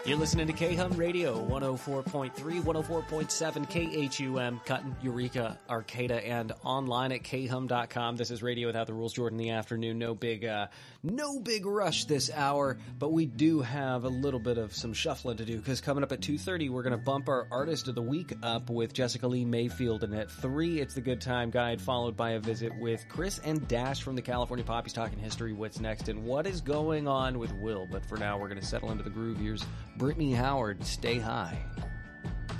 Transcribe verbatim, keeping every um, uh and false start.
You're listening to K-Hum Radio, one oh four point three, one oh four point seven K H U M, Cutting, Eureka, Arcata, and online at K hum dot com. This is Radio Without the Rules. Jordan, the afternoon. No big, uh, no big rush this hour, but we do have a little bit of some shuffling to do, because coming up at two thirty, we're going to bump our Artist of the Week up with Jessica Lee Mayfield, and at three, it's the Good Time Guide, followed by a visit with Chris and Dash from the California Poppies talking history, what's next, and what is going on with Will. But for now, we're going to settle into the groove. Here's Brittany Howard, Stay High.